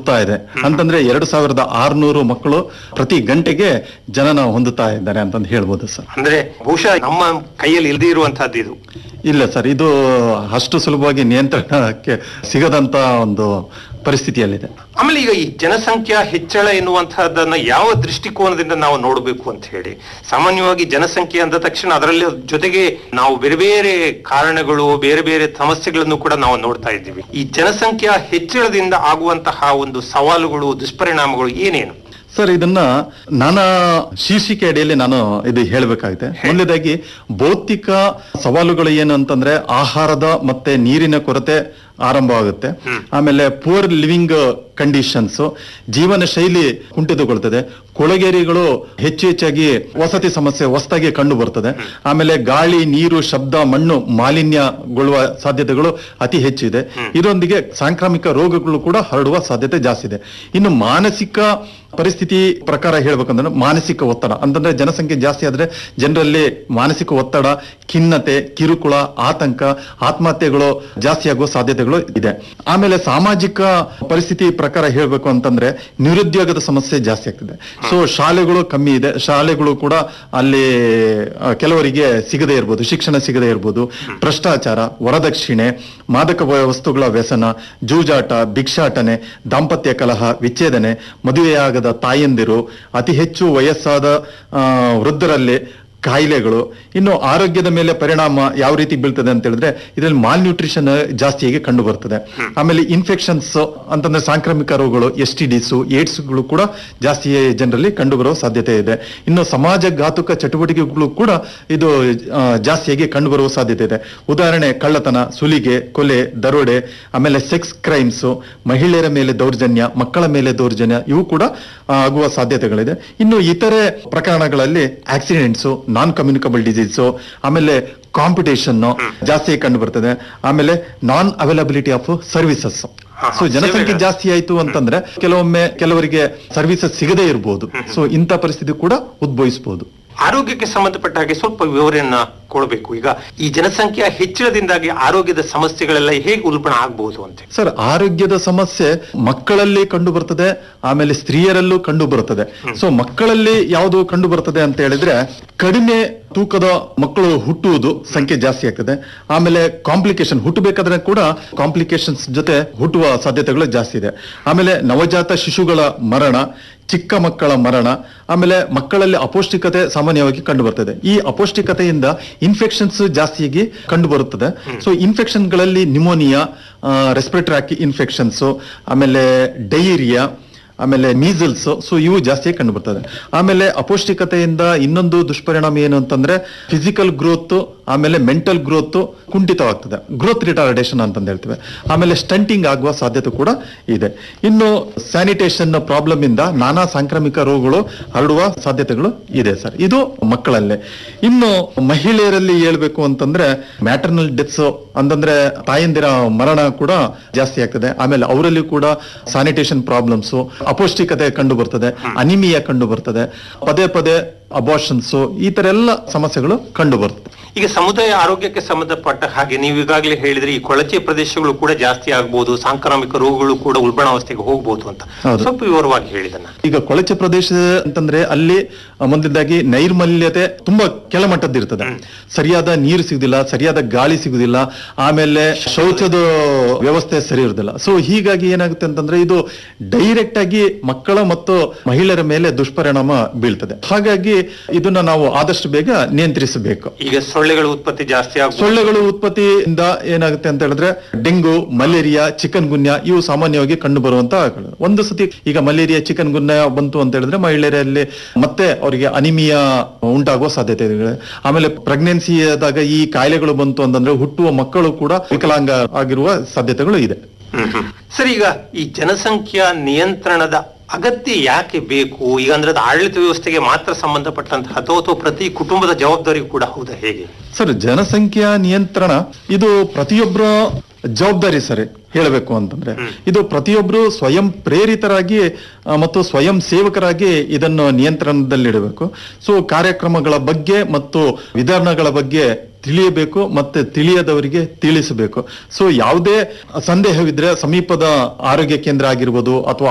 ಹುಟ್ಟುತ್ತಾ ಇದೆ. ಅಂತಂದ್ರೆ 2600 ಮಕ್ಕಳು ಪ್ರತಿ ಗಂಟೆಗೆ ಜನನ ಹೊಂದುತ್ತಾ ಇದ್ದಾರೆ ಅಂತಂದು ಹೇಳ್ಬೋದು ಸರ್. ಅಂದ್ರೆ ಬಹುಶಃ ನಮ್ಮ ಕೈಯಲ್ಲಿ ಇಲ್ಲದೆ ಇರುವಂತಹದ್ದು ಇದು. ಇಲ್ಲ ಸರ್, ಇದು ಅಷ್ಟು ಸುಲಭವಾಗಿ ನಿಯಂತ್ರಣಕ್ಕೆ ಸಿಗದಂತ ಒಂದು ಪರಿಸ್ಥಿತಿಯಲ್ಲಿದೆ. ಆಮೇಲೆ ಈಗ ಈ ಜನಸಂಖ್ಯಾ ಹೆಚ್ಚಳ ಎನ್ನುವಂತಹದ್ದನ್ನ ಯಾವ ದೃಷ್ಟಿಕೋನದಿಂದ ನಾವು ನೋಡಬೇಕು ಅಂತ ಹೇಳಿ, ಸಾಮಾನ್ಯವಾಗಿ ಜನಸಂಖ್ಯೆ ಅಂದ ತಕ್ಷಣ ಅದರಲ್ಲಿ ಜೊತೆಗೆ ನಾವು ಬೇರೆ ಬೇರೆ ಕಾರಣಗಳು, ಬೇರೆ ಬೇರೆ ಸಮಸ್ಯೆಗಳನ್ನು ಕೂಡ ನಾವು ನೋಡ್ತಾ ಇದ್ದೀವಿ. ಈ ಜನಸಂಖ್ಯಾ ಹೆಚ್ಚಳದಿಂದ ಆಗುವಂತಹ ಒಂದು ಸವಾಲುಗಳು, ದುಷ್ಪರಿಣಾಮಗಳು ಏನೇನು ಸರ್? ಇದನ್ನ ನಾನಾ ಶೀರ್ಷಿಕೆ ಅಡಿಯಲ್ಲಿ ನಾನು ಇದು ಹೇಳಬೇಕಾಗಿದೆ. ಮೊದಲನೇದಾಗಿ ಭೌತಿಕ ಸವಾಲುಗಳು ಏನು ಅಂತಂದ್ರೆ ಆಹಾರದ ಮತ್ತೆ ನೀರಿನ ಕೊರತೆ ಆರಂಭವಾಗುತ್ತೆ. ಆಮೇಲೆ ಪೂರ್ ಲಿವಿಂಗ್ ಕಂಡೀಷನ್ಸ್, ಜೀವನ ಶೈಲಿ ಕುಂಠಿತಗೊಳ್ತದೆ. ಕೊಳಗೇರಿಗಳು ಹೆಚ್ಚಾಗಿ ವಸತಿ ಸಮಸ್ಯೆ ಹೊಸದಾಗಿ ಕಂಡು ಬರ್ತದೆ. ಆಮೇಲೆ ಗಾಳಿ, ನೀರು, ಶಬ್ದ, ಮಣ್ಣು ಮಾಲಿನ್ಯಗೊಳ್ಳುವ ಸಾಧ್ಯತೆಗಳು ಅತಿ ಹೆಚ್ಚಿದೆ. ಇದರೊಂದಿಗೆ ಸಾಂಕ್ರಾಮಿಕ ರೋಗಗಳು ಕೂಡ ಹರಡುವ ಸಾಧ್ಯತೆ ಜಾಸ್ತಿ ಇದೆ. ಇನ್ನು ಮಾನಸಿಕ ಪರಿಸ್ಥಿತಿ ಪ್ರಕಾರ ಹೇಳ್ಬೇಕಂದ್ರೆ ಮಾನಸಿಕ ಒತ್ತಡ ಅಂತಂದ್ರೆ ಜನಸಂಖ್ಯೆ ಜಾಸ್ತಿ ಆದ್ರೆ ಜನರಲ್ಲಿ ಮಾನಸಿಕ ಒತ್ತಡ, ಖಿನ್ನತೆ, ಕಿರುಕುಳ, ಆತಂಕ, ಆತ್ಮಹತ್ಯೆಗಳು ಜಾಸ್ತಿ ಆಗುವ ಸಾಧ್ಯತೆಗಳು ಇದೆ. ಆಮೇಲೆ ಸಾಮಾಜಿಕ ಪರಿಸ್ಥಿತಿ ಪ್ರಕಾರ ಹೇಳ್ಬೇಕು ಅಂತಂದ್ರೆ ನಿರುದ್ಯೋಗದ ಸಮಸ್ಯೆ ಜಾಸ್ತಿ ಆಗ್ತಿದೆ. ಸೊ ಶಾಲೆಗಳು ಕಮ್ಮಿ ಇದೆ. ಶಾಲೆಗಳು ಕೂಡ ಅಲ್ಲಿ ಕೆಲವರಿಗೆ ಸಿಗದೇ ಇರ್ಬೋದು, ಶಿಕ್ಷಣ ಸಿಗದೇ ಇರ್ಬೋದು. ಭ್ರಷ್ಟಾಚಾರ, ವರದಕ್ಷಿಣೆ, ಮಾದಕ ವಸ್ತುಗಳ ವ್ಯಸನ, ಜೂಜಾಟ, ಭಿಕ್ಷಾಟನೆ, ದಾಂಪತ್ಯ ಕಲಹ, ವಿಚ್ಛೇದನೆ, ಮದುವೆಯಾಗದ ತಾಯಂದಿರು, ಅತಿ ಹೆಚ್ಚು ವಯಸ್ಸಾದ ವೃದ್ಧರಲ್ಲಿ ಕಾಯಿಲೆಗಳು. ಇನ್ನು ಆರೋಗ್ಯದ ಮೇಲೆ ಪರಿಣಾಮ ಯಾವ ರೀತಿ ಬೀಳ್ತದೆ ಅಂತ ಹೇಳಿದ್ರೆ ಇದರಲ್ಲಿ ಮಾಲ್ ನ್ಯೂಟ್ರಿಷನ್ ಜಾಸ್ತಿಯಾಗಿ ಕಂಡು ಬರ್ತದೆ. ಆಮೇಲೆ ಇನ್ಫೆಕ್ಷನ್ಸ್ ಅಂತಂದ್ರೆ ಸಾಂಕ್ರಾಮಿಕ ರೋಗಗಳು, STDs, ಏಡ್ಸ್ಗಳು ಕೂಡ ಜಾಸ್ತಿ ಜನರಲ್ಲಿ ಕಂಡು ಬರುವ ಸಾಧ್ಯತೆ ಇದೆ. ಇನ್ನು ಸಮಾಜ ಘಾತುಕ ಚಟುವಟಿಕೆಗಳು ಕೂಡ ಇದು ಜಾಸ್ತಿಯಾಗಿ ಕಂಡು ಬರುವ ಸಾಧ್ಯತೆ ಇದೆ. ಉದಾಹರಣೆ ಕಳ್ಳತನ, ಸುಲಿಗೆ, ಕೊಲೆ, ದರೋಡೆ, ಆಮೇಲೆ ಸೆಕ್ಸ್ ಕ್ರೈಮ್ಸ್, ಮಹಿಳೆಯರ ಮೇಲೆ ದೌರ್ಜನ್ಯ, ಮಕ್ಕಳ ಮೇಲೆ ದೌರ್ಜನ್ಯ, ಇವು ಕೂಡ ಆಗುವ ಸಾಧ್ಯತೆಗಳಿದೆ. ಇನ್ನು ಇತರೆ ಪ್ರಕರಣಗಳಲ್ಲಿ ಆಕ್ಸಿಡೆಂಟ್ಸ್, ನಾನ್ ಕಮ್ಯುನಿಕಬಲ್ ಡಿಸೀಸ್, ಆಮೇಲೆ ಕಾಂಪಿಟೇಷನ್ ಜಾಸ್ತಿ ಕಂಡು ಬರ್ತದೆ. ಆಮೇಲೆ ನಾನ್ ಅವೈಲಬಿಲಿಟಿ ಆಫ್ ಸರ್ವಿಸಸ್. ಸೊ ಜನಸಂಖ್ಯೆ ಜಾಸ್ತಿ ಆಯ್ತು ಅಂತಂದ್ರೆ ಕೆಲವೊಮ್ಮೆ ಕೆಲವರಿಗೆ ಸರ್ವಿಸಸ್ ಸಿಗದೇ ಇರಬಹುದು. ಸೊ ಇಂಥ ಪರಿಸ್ಥಿತಿ ಕೂಡ ಉದ್ಭವಿಸಬಹುದು. ಆರೋಗ್ಯಕ್ಕೆ ಸಂಬಂಧಪಟ್ಟ ಹಾಗೆ ಸ್ವಲ್ಪ ವಿವರಣೆಯನ್ನ ಕೊಡಬೇಕು. ಈಗ ಈ ಜನಸಂಖ್ಯೆಯ ಹೆಚ್ಚಳದಿಂದಾಗಿ ಆರೋಗ್ಯದ ಸಮಸ್ಯೆಗಳೆಲ್ಲ ಹೇಗೆ ಉಲ್ಬಣ ಆಗಬಹುದು ಅಂತ ಸರ್? ಆರೋಗ್ಯದ ಸಮಸ್ಯೆ ಮಕ್ಕಳಲ್ಲಿ ಕಂಡು ಬರ್ತದೆ, ಆಮೇಲೆ ಸ್ತ್ರೀಯರಲ್ಲೂ ಕಂಡು ಬರ್ತದೆ. ಸೊ ಮಕ್ಕಳಲ್ಲಿ ಯಾವುದು ಕಂಡು ಬರ್ತದೆ ಅಂತ ಹೇಳಿದ್ರೆ ಕಡಿಮೆ ತೂಕದ ಮಕ್ಕಳು ಹುಟ್ಟುವುದು ಸಂಖ್ಯೆ ಜಾಸ್ತಿ ಆಗ್ತದೆ. ಆಮೇಲೆ ಕಾಂಪ್ಲಿಕೇಶನ್, ಹುಟ್ಟಬೇಕಾದ್ರೆ ಕೂಡ ಕಾಂಪ್ಲಿಕೇಶನ್ಸ್ ಜೊತೆ ಹುಟ್ಟುವ ಸಾಧ್ಯತೆಗಳು ಜಾಸ್ತಿ ಇದೆ. ಆಮೇಲೆ ನವಜಾತ ಶಿಶುಗಳ ಮರಣ, ಚಿಕ್ಕ ಮಕ್ಕಳ ಮರಣ, ಆಮೇಲೆ ಮಕ್ಕಳಲ್ಲಿ ಅಪೌಷ್ಟಿಕತೆ ಸಾಮಾನ್ಯವಾಗಿ ಕಂಡು ಬರ್ತದೆ. ಈ ಅಪೌಷ್ಟಿಕತೆಯಿಂದ ಇನ್ಫೆಕ್ಷನ್ಸ್ ಜಾಸ್ತಿಯಾಗಿ ಕಂಡು ಬರುತ್ತದೆ. ಸೊ ಇನ್ಫೆಕ್ಷನ್ಗಳಲ್ಲಿ ನಿಮೋನಿಯಾ, ರೆಸ್ಪಿರೇಟರಿ ಇನ್ಫೆಕ್ಷನ್ಸ್, ಆಮೇಲೆ ಡಯೇರಿಯಾ, ಆಮೇಲೆ ಮೀಸಲ್ಸ್, ಸೊ ಇವು ಜಾಸ್ತಿ ಕಂಡು ಬರ್ತದೆ. ಆಮೇಲೆ ಅಪೌಷ್ಟಿಕತೆಯಿಂದ ಇನ್ನೊಂದು ದುಷ್ಪರಿಣಾಮ ಏನು ಅಂತಂದ್ರೆ ಫಿಸಿಕಲ್ ಗ್ರೋತ್, ಆಮೇಲೆ ಮೆಂಟಲ್ ಗ್ರೋತ್ ಕುಂಠಿತವಾಗ್ತದೆ, ಗ್ರೋತ್ ರಿಟಾರ್ಡೇಷನ್ ಅಂತಂದು ಹೇಳ್ತೇವೆ. ಆಮೇಲೆ ಸ್ಟಂಟಿಂಗ್ ಆಗುವ ಸಾಧ್ಯತೆ ಕೂಡ ಇದೆ. ಇನ್ನು ಸ್ಯಾನಿಟೇಷನ್ ಪ್ರಾಬ್ಲಮ್ ಇಂದ ನಾನಾ ಸಾಂಕ್ರಾಮಿಕ ರೋಗಗಳು ಹರಡುವ ಸಾಧ್ಯತೆಗಳು ಇದೆ ಸರ್, ಇದು ಮಕ್ಕಳಲ್ಲೇ. ಇನ್ನು ಮಹಿಳೆಯರಲ್ಲಿ ಹೇಳ್ಬೇಕು ಅಂತಂದ್ರೆ ಮ್ಯಾಟರ್ನಲ್ ಡೆತ್ಸ್ ಅಂತಂದ್ರೆ ತಾಯಂದಿರ ಮರಣ ಕೂಡ ಜಾಸ್ತಿ ಆಗ್ತದೆ. ಆಮೇಲೆ ಅವರಲ್ಲಿ ಕೂಡ ಸ್ಯಾನಿಟೇಷನ್ ಪ್ರಾಬ್ಲಮ್ಸ್, ಅಪೌಷ್ಟಿಕತೆ ಕಂಡು ಬರ್ತದೆ, ಅನಿಮಿಯಾ ಕಂಡು ಬರ್ತದೆ, ಪದೇ ಪದೇ ಅಬಾರ್ಷನ್ಸ್, ಈ ತರ ಎಲ್ಲ ಸಮಸ್ಯೆಗಳು ಕಂಡು ಬರ್ತದೆ. ಈಗ ಸಮುದಾಯ ಆರೋಗ್ಯಕ್ಕೆ ಸಂಬಂಧಪಟ್ಟ ಹಾಗೆ ನೀವು ಈಗಾಗಲೇ ಹೇಳಿದ್ರೆ ಈ ಕೊಳಚೆ ಪ್ರದೇಶಗಳು ಕೂಡ ಜಾಸ್ತಿ ಆಗಬಹುದು, ಸಾಂಕ್ರಾಮಿಕ ರೋಗಗಳು ಕೂಡ ಉಲ್ಬಣಾವಸ್ಥೆಗೆ ಹೋಗಬಹುದು ಅಂತ ಸ್ವಲ್ಪ ವಿವರವಾಗಿ ಹೇಳಿದನ. ಈಗ ಕೊಳಚೆ ಪ್ರದೇಶ ಅಂತಂದ್ರೆ ಅಲ್ಲಿ ಮೊದಲದಾಗಿ ನೈರ್ಮಲ್ಯತೆ ತುಂಬಾ ಕೆಳಮಟ್ಟದ್ದಿರ್ತದೆ. ಸರಿಯಾದ ನೀರು ಸಿಗುದಿಲ್ಲ, ಸರಿಯಾದ ಗಾಳಿ ಸಿಗುದಿಲ್ಲ, ಆಮೇಲೆ ಶೌಚದ ವ್ಯವಸ್ಥೆ ಸರಿ ಇರುದಿಲ್ಲ. ಸೊ ಹೀಗಾಗಿ ಏನಾಗುತ್ತೆ ಅಂತಂದ್ರೆ ಇದು ಡೈರೆಕ್ಟ್ ಆಗಿ ಮಕ್ಕಳ ಮತ್ತು ಮಹಿಳೆಯರ ಮೇಲೆ ದುಷ್ಪರಿಣಾಮ ಬೀಳ್ತದೆ. ಹಾಗಾಗಿ ಇದನ್ನ ನಾವು ಆದಷ್ಟು ಬೇಗ ನಿಯಂತ್ರಿಸಬೇಕು. ಈಗ ಸೊಳ್ಳೆಗಳ ಉತ್ಪತ್ತಿ ಜಾಸ್ತಿ ಆಗ, ಸೊಳ್ಳೆಗಳು ಉತ್ಪತ್ತಿಯಿಂದ ಏನಾಗುತ್ತೆ ಅಂತ ಹೇಳಿದ್ರೆ ಡೆಂಗು, ಮಲೇರಿಯಾ, ಚಿಕನ್ ಗುನ್ಯಾ ಇವು ಸಾಮಾನ್ಯವಾಗಿ ಕಂಡು ಬರುವಂತ. ಒಂದು ಸತಿ ಈಗ ಮಲೇರಿಯಾ, ಚಿಕನ್ ಗುನ್ಯಾ ಬಂತು ಅಂತ ಹೇಳಿದ್ರೆ ಮಹಿಳೆಯರಲ್ಲಿ ಮತ್ತೆ ಅವರಿಗೆ ಅನಿಮಿಯಾ ಉಂಟಾಗುವ ಸಾಧ್ಯತೆ ಇದೆ. ಆಮೇಲೆ ಪ್ರೆಗ್ನೆನ್ಸಿ ಆದಾಗ ಈ ಕಾಯಿಲೆಗಳು ಬಂತು ಅಂತಂದ್ರೆ ಹುಟ್ಟುವ ಮಕ್ಕಳು ಕೂಡ ವಿಕಲಾಂಗ ಆಗಿರುವ ಸಾಧ್ಯತೆಗಳು ಇದೆ. ಸರಿ, ಈಗ ಈ ಜನಸಂಖ್ಯಾ ನಿಯಂತ್ರಣದ ಅಗತ್ಯ ಯಾಕೆ ಬೇಕು? ಈಗ ಅಂದ್ರೆ ಅದು ಆಡಳಿತ ವ್ಯವಸ್ಥೆಗೆ ಮಾತ್ರ ಸಂಬಂಧಪಟ್ಟಂತಹ ಅಥವಾ ಪ್ರತಿ ಕುಟುಂಬದ ಜವಾಬ್ದಾರಿ ಕೂಡ ಹೌದಾ, ಹೇಗೆ ಸರ್? ಜನಸಂಖ್ಯಾ ನಿಯಂತ್ರಣ ಇದು ಪ್ರತಿಯೊಬ್ಬರ ಜವಾಬ್ದಾರಿ ಸರಿ ಹೇಳಬೇಕು ಅಂತಂದ್ರೆ ಇದು ಪ್ರತಿಯೊಬ್ರು ಸ್ವಯಂ ಪ್ರೇರಿತರಾಗಿ ಮತ್ತು ಸ್ವಯಂ ಸೇವಕರಾಗಿ ಇದನ್ನು ನಿಯಂತ್ರಣದಲ್ಲಿಡಬೇಕು. ಸೊ ಕಾರ್ಯಕ್ರಮಗಳ ಬಗ್ಗೆ ಮತ್ತು ವಿಧಾನಗಳ ಬಗ್ಗೆ ತಿಳಿಯಬೇಕು ಮತ್ತೆ ತಿಳಿಯದವರಿಗೆ ತಿಳಿಸಬೇಕು. ಸೊ ಯಾವುದೇ ಸಂದೇಹವಿದ್ರೆ ಸಮೀಪದ ಆರೋಗ್ಯ ಕೇಂದ್ರ ಆಗಿರ್ಬೋದು ಅಥವಾ